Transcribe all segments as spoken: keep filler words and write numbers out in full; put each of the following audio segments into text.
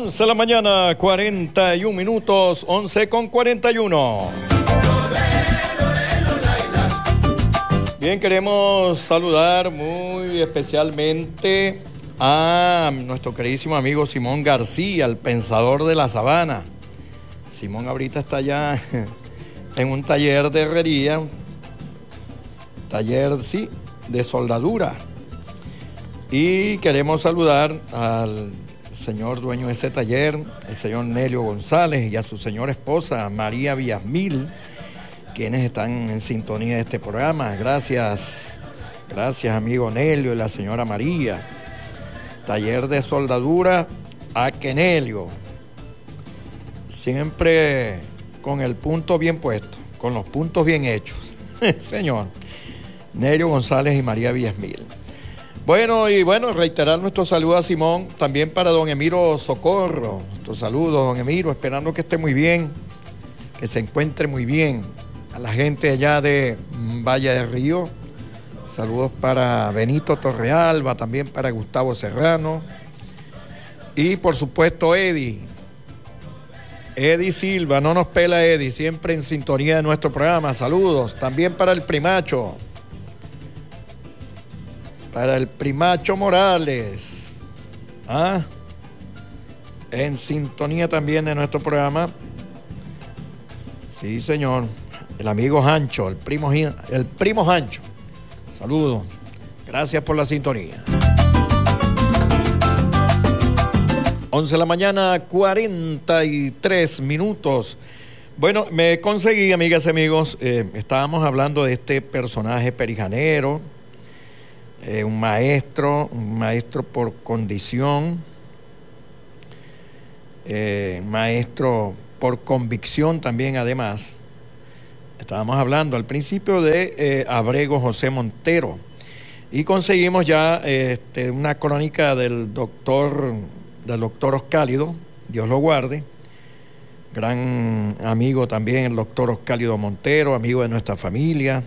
once de la mañana, cuarenta y un minutos, once con cuarenta y uno. Bien, queremos saludar muy especialmente a nuestro queridísimo amigo Simón García, el pensador de la sabana. Simón ahorita está allá en un taller de herrería, taller, sí, de soldadura. Y queremos saludar al señor dueño de ese taller, el señor Nelio González, y a su señora esposa, María Villasmil, quienes están en sintonía de este programa. Gracias, gracias amigo Nelio y la señora María. Taller de soldadura a Kenelio. Siempre con el punto bien puesto, con los puntos bien hechos. Señor Nelio González y María Villasmil. Bueno, y bueno, reiterar nuestro saludo a Simón, también para don Emiro Socorro. Nuestro saludo, don Emiro, esperando que esté muy bien, que se encuentre muy bien. A la gente allá de Valle del Río, saludos para Benito Torrealba, también para Gustavo Serrano. Y por supuesto Eddie, Eddie Silva, no nos pela Eddie, siempre en sintonía de nuestro programa. Saludos, también para el Primacho. Para el Primacho Morales, ¿ah? En sintonía también de nuestro programa. Sí, señor. El amigo Hancho, el primo, el primo Hancho. Saludos. Gracias por la sintonía. once de la mañana, cuarenta y tres minutos. Bueno, me conseguí, amigas y amigos, eh, estábamos hablando de este personaje perijanero. Eh, un maestro, un maestro por condición, eh, maestro por convicción también además. Estábamos hablando al principio de eh, Abrego José Montero y conseguimos ya eh, este, una crónica del doctor, del doctor Oscálido, Dios lo guarde, gran amigo también el doctor Oscálido Montero, amigo de nuestra familia,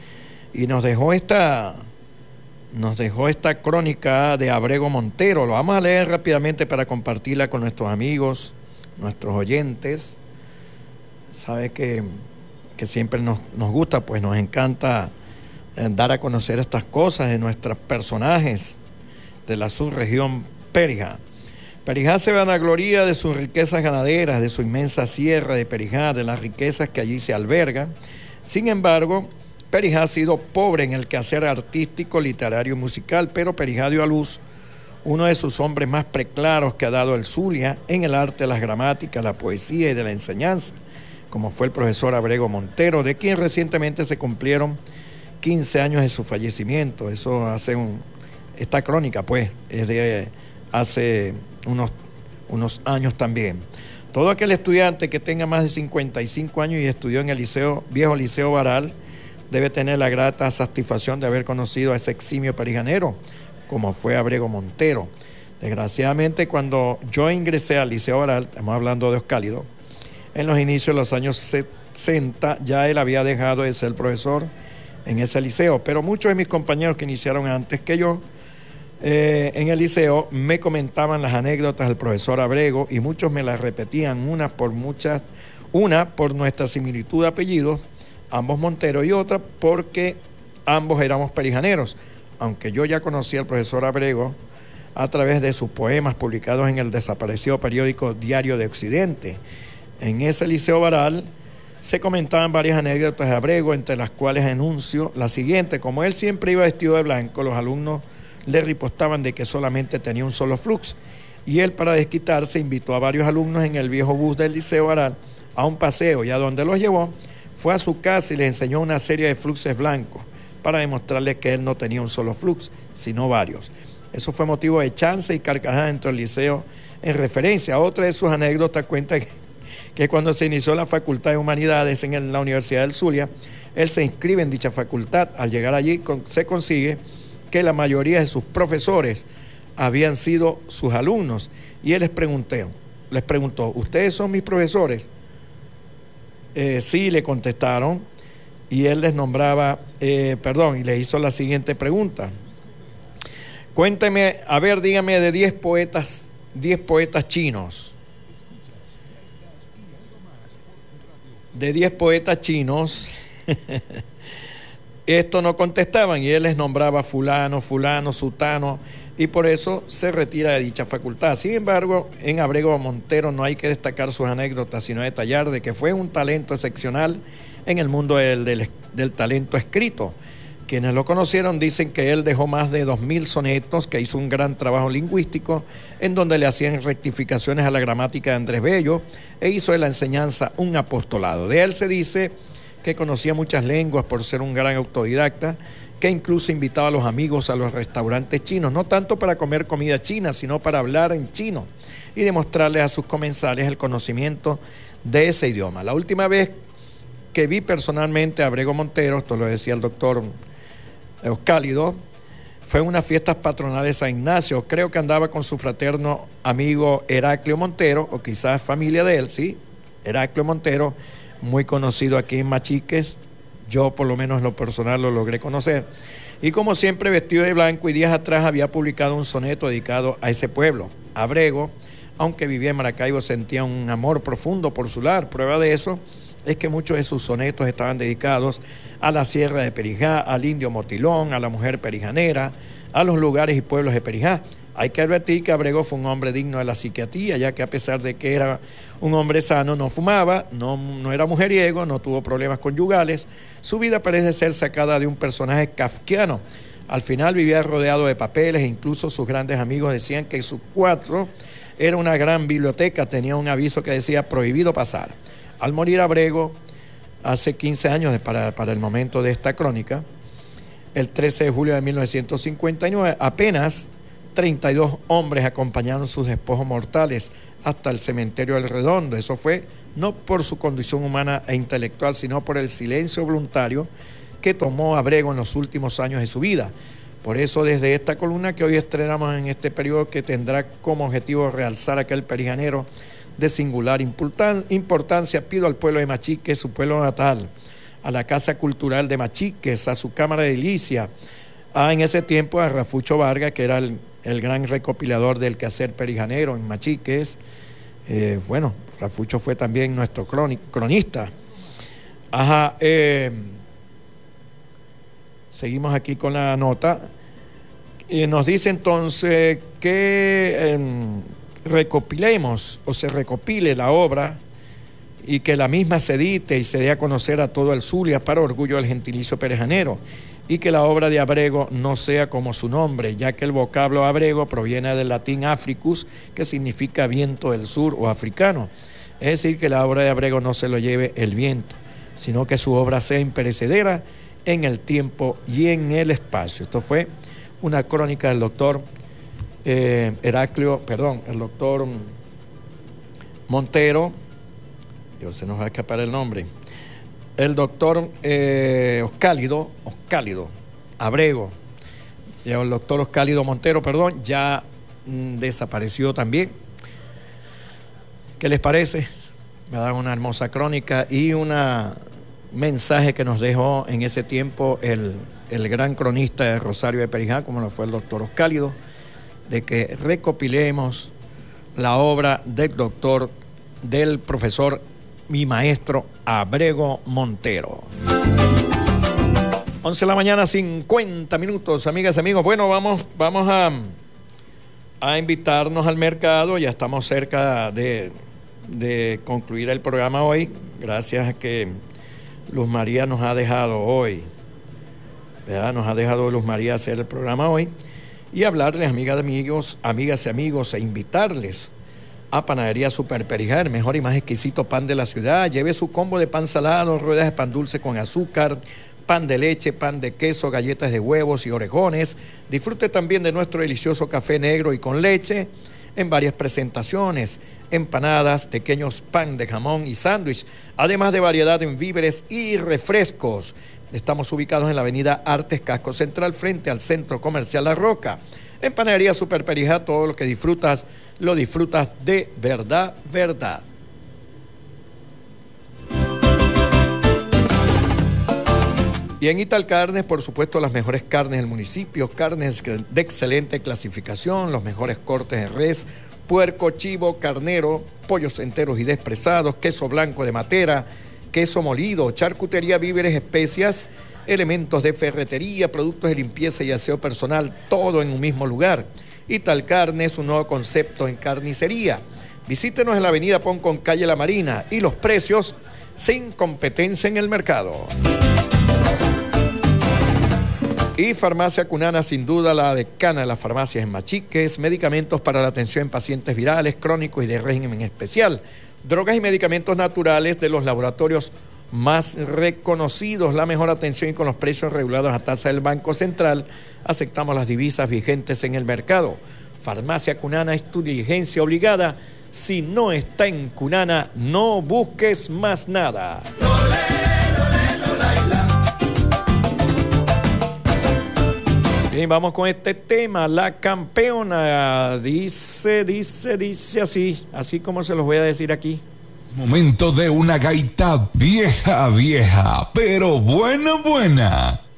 y nos dejó esta... Nos dejó esta crónica de Abrego Montero. Lo vamos a leer rápidamente para compartirla con nuestros amigos, nuestros oyentes. Sabe que, que siempre nos, nos gusta, pues nos encanta eh, dar a conocer estas cosas de nuestros personajes de la subregión Perijá. Perijá se vanagloria de sus riquezas ganaderas, de su inmensa sierra de Perijá, de las riquezas que allí se albergan. Sin embargo, Perijá ha sido pobre en el quehacer artístico, literario y musical, pero Perijá dio a luz uno de sus hombres más preclaros que ha dado el Zulia en el arte de las gramáticas, la poesía y de la enseñanza, como fue el profesor Abrego Montero, de quien recientemente se cumplieron quince años de su fallecimiento. Eso hace un... Esta crónica, pues, es de hace unos, unos años también. Todo aquel estudiante que tenga más de cincuenta y cinco años y estudió en el liceo, viejo Liceo Baral, debe tener la grata satisfacción de haber conocido a ese eximio perijanero, como fue Abrego Montero. Desgraciadamente, cuando yo ingresé al Liceo Baral, estamos hablando de Oscálido, en los inicios de los años sesenta, ya él había dejado de ser profesor en ese liceo, pero muchos de mis compañeros que iniciaron antes que yo, eh, en el liceo, me comentaban las anécdotas del profesor Abrego y muchos me las repetían, una por muchas, una por nuestra similitud de apellidos, ambos Montero, y otra porque ambos éramos perijaneros, aunque yo ya conocía al profesor Abrego a través de sus poemas publicados en el desaparecido periódico Diario de Occidente. En ese Liceo Baral se comentaban varias anécdotas de Abrego, entre las cuales enuncio la siguiente: como él siempre iba vestido de blanco, los alumnos le ripostaban de que solamente tenía un solo flux, y él, para desquitarse, invitó a varios alumnos en el viejo bus del Liceo Baral a un paseo, y a donde los llevó fue a su casa y les enseñó una serie de fluxes blancos para demostrarles que él no tenía un solo flux, sino varios. Eso fue motivo de chance y carcajada dentro del liceo. En referencia a otra de sus anécdotas, cuenta que, que cuando se inició la Facultad de Humanidades en la Universidad del Zulia, él se inscribe en dicha facultad. Al llegar allí con, se consigue que la mayoría de sus profesores habían sido sus alumnos, y él les preguntó, les preguntó, ¿ustedes son mis profesores? Eh, sí, le contestaron, y él les nombraba, eh, perdón, y le hizo la siguiente pregunta: cuénteme, a ver, dígame de diez poetas diez poetas chinos. De diez poetas chinos, estos no contestaban y él les nombraba fulano, fulano, sutano, y por eso se retira de dicha facultad. Sin embargo, en Abrego Montero no hay que destacar sus anécdotas, sino detallar de que fue un talento excepcional en el mundo del, del, del talento escrito. Quienes lo conocieron dicen que él dejó más de dos mil sonetos, que hizo un gran trabajo lingüístico, en donde le hacían rectificaciones a la gramática de Andrés Bello, e hizo de la enseñanza un apostolado. De él se dice que conocía muchas lenguas por ser un gran autodidacta, que incluso invitaba a los amigos a los restaurantes chinos, no tanto para comer comida china, sino para hablar en chino y demostrarles a sus comensales el conocimiento de ese idioma. La última vez que vi personalmente a Abrego Montero, esto lo decía el doctor Oscálido, fue en unas fiestas patronales de San Ignacio. Creo que andaba con su fraterno amigo Heraclio Montero, o quizás familia de él, sí, Heraclio Montero, muy conocido aquí en Machiques. Yo por lo menos en lo personal lo logré conocer. Y como siempre vestido de blanco, y días atrás había publicado un soneto dedicado a ese pueblo. Abrego, aunque vivía en Maracaibo, sentía un amor profundo por su lar. Prueba de eso es que muchos de sus sonetos estaban dedicados a la sierra de Perijá, al indio motilón, a la mujer perijanera, a los lugares y pueblos de Perijá. Hay que advertir que Abrego fue un hombre digno de la psiquiatría, ya que a pesar de que era un hombre sano, no fumaba, no, no era mujeriego, no tuvo problemas conyugales. Su vida parece ser sacada de un personaje kafkiano. Al final vivía rodeado de papeles e incluso sus grandes amigos decían que su cuarto era una gran biblioteca, tenía un aviso que decía prohibido pasar. Al morir Abrego, hace quince años para, para el momento de esta crónica, el trece de julio de mil novecientos cincuenta y nueve, apenas treinta y dos hombres acompañaron sus despojos mortales hasta el cementerio del Redondo. Eso fue no por su condición humana e intelectual, sino por el silencio voluntario que tomó Abrego en los últimos años de su vida. Por eso, desde esta columna que hoy estrenamos en este periodo, que tendrá como objetivo realzar aquel perijanero de singular importancia, pido al pueblo de Machiques, su pueblo natal, a la Casa Cultural de Machiques, a su Cámara de Edilicia, a en ese tiempo a Rafucho Vargas, que era el, el gran recopilador del quehacer perijanero en Machiques. Eh, bueno, Rafucho fue también nuestro cronista. Ajá, eh, seguimos aquí con la nota. Y nos dice entonces que eh, recopilemos o se recopile la obra y que la misma se edite y se dé a conocer a todo el Zulia para orgullo del gentilicio perejanero, y que la obra de Abrego no sea como su nombre, ya que el vocablo Abrego proviene del latín africus, que significa viento del sur o africano. Es decir, que la obra de Abrego no se lo lleve el viento, sino que su obra sea imperecedera en el tiempo y en el espacio. Esto fue una crónica del doctor eh, Heraclio, perdón, el doctor Montero, Dios, se nos va a escapar el nombre, el doctor eh, Oscálido, Oscálido Abrego, ya el doctor Oscálido Montero, perdón, ya mm, desapareció también. ¿Qué les parece? Me da una hermosa crónica y un mensaje que nos dejó en ese tiempo el, el gran cronista de Rosario de Perijá, como lo fue el doctor Oscálido, de que recopilemos la obra del doctor, del profesor, mi maestro Abrego Montero. once de la mañana, cincuenta minutos, amigas y amigos. Bueno, vamos, vamos a, a invitarnos al mercado. Ya estamos cerca de, de concluir el programa hoy, gracias a que Luz María nos ha dejado hoy, ¿verdad? Nos ha dejado Luz María hacer el programa hoy y hablarles, amigas, amigos, amigas y amigos, e invitarles a Panadería Super Perijá, el mejor y más exquisito pan de la ciudad. Lleve su combo de pan salado, ruedas de pan dulce con azúcar, pan de leche, pan de queso, galletas de huevos y orejones. Disfrute también de nuestro delicioso café negro y con leche en varias presentaciones, empanadas, pequeños pan de jamón y sándwich, además de variedad en víveres y refrescos. Estamos ubicados en la avenida Artes, Casco Central, frente al Centro Comercial La Roca. En Panadería Super Perijá, todo lo que disfrutas, lo disfrutas de verdad, verdad. Y en Ital Carnes, por supuesto, las mejores carnes del municipio, carnes de excelente clasificación, los mejores cortes de res, puerco, chivo, carnero, pollos enteros y despresados, queso blanco de Matera, queso molido, charcutería, víveres, especias, elementos de ferretería, productos de limpieza y aseo personal, todo en un mismo lugar. Italcarne es un nuevo concepto en carnicería. Visítenos en la avenida Poncón, calle La Marina, y los precios sin competencia en el mercado. Y Farmacia Cunana, sin duda la decana de las farmacias en Machiques, medicamentos para la atención en pacientes virales, crónicos y de régimen especial, drogas y medicamentos naturales de los laboratorios más reconocidos, la mejor atención y con los precios regulados a tasa del Banco Central. Aceptamos las divisas vigentes en el mercado. Farmacia Cunana es tu diligencia obligada. Si no está en Cunana, no busques más nada. Bien, vamos con este tema. La campeona dice, dice, dice así, así como se los voy a decir aquí. Momento de una gaita vieja, vieja, pero buena, buena.